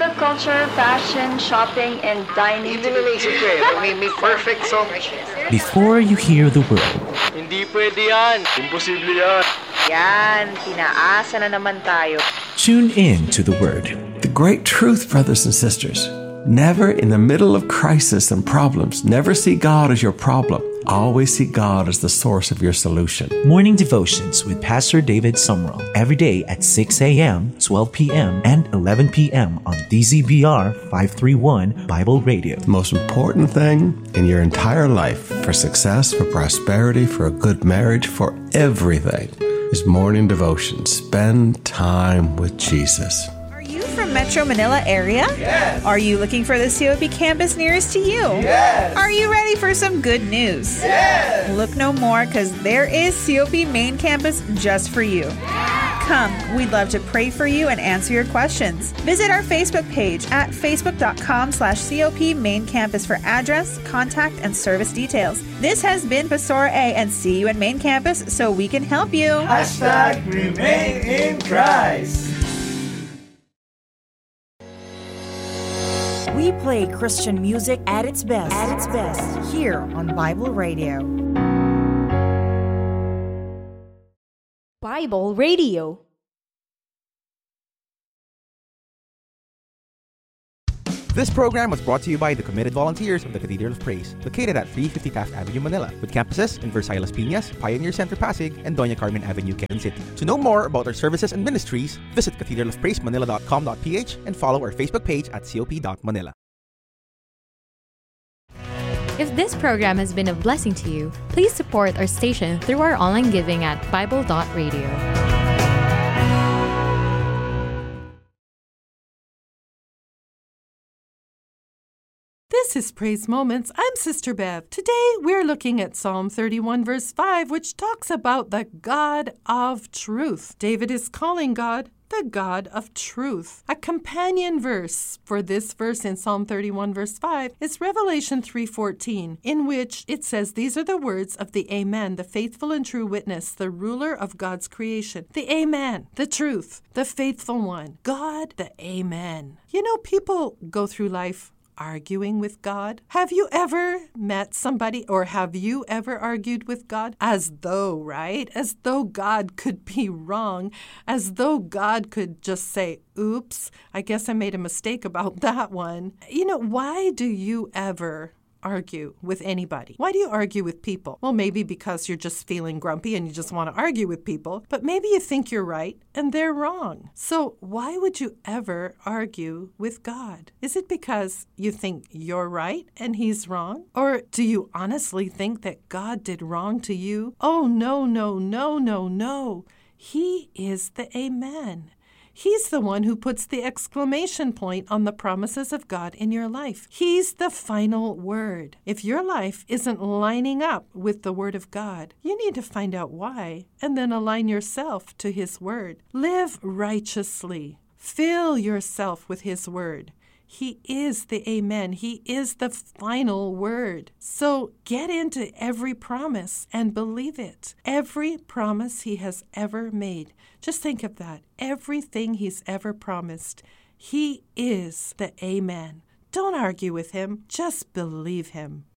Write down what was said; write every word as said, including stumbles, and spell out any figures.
the culture, fashion, shopping, and dining. Hindi naisip ko eh, may, may perfect song. Before you hear the word, Hindi pwede yan. Imposible yan. Yan, tinaasa na naman tayo. tune in to the word. The great truth, brothers and sisters, never in the middle of crisis and problems, never see God as your problem. Always see God as the source of your solution. Morning devotions with Pastor David Sumrall every day at six a.m., twelve p.m., and eleven p.m. on D Z B R five thirty-one Bible Radio. The most important thing in your entire life, for success, for prosperity, for a good marriage, for everything, is morning devotion. Spend time with Jesus. From Metro Manila area? Yes. Are you looking for the C O P campus nearest to you? Yes. Are you ready for some good news? Yes. Look no more, because there is C O P Main Campus just for you. Come, we'd love to pray for you and answer your questions. Visit our Facebook page at facebook.com slash COP Main Campus for address, contact, and service details. This has been Pastor A, and see you at Main Campus so we can help you. Hashtag remain in Christ. We play Christian music at its best, at its best, here on Bible Radio. Bible Radio. This program was brought to you by the committed volunteers of the Cathedral of Praise, located at three fifty Taft Avenue, Manila, with campuses in Versailles Piñas, Pioneer Center Pasig, and Doña Carmen Avenue, Quezon City. To know more about our services and ministries, visit cathedral of praise manila dot com dot p h and follow our Facebook page at c o p dot manila. If this program has been a blessing to you, please support our station through our online giving at bible dot radio. This is Praise Moments. I'm Sister Bev. Today we're looking at Psalm thirty-one verse five, which talks about the God of truth. David is calling God the God of truth. A companion verse for this verse in Psalm thirty-one verse five is Revelation three fourteen, in which it says, "These are the words of the Amen, the faithful and true witness, the ruler of God's creation." The Amen, the truth, the faithful one, God, the Amen. You know, people go through life arguing with God. Have you ever met somebody, or have you ever argued with God? As though, right? As though God could be wrong. As though God could just say, oops, I guess I made a mistake about that one. You know, why do you ever argue with anybody? Why do you argue with people? Well, maybe because you're just feeling grumpy and you just want to argue with people, but maybe you think you're right and they're wrong. So why would you ever argue with God? Is it because you think you're right and he's wrong? Or do you honestly think that God did wrong to you? Oh, no, no, no, no, no. He is the Amen. He's the one who puts the exclamation point on the promises of God in your life. He's the final word. If your life isn't lining up with the word of God, you need to find out why and then align yourself to his word. Live righteously. Fill yourself with his word. He is the Amen. He is the final word. So get into every promise and believe it. Every promise he has ever made. Just think of that. Everything he's ever promised. He is the Amen. Don't argue with him. Just believe him.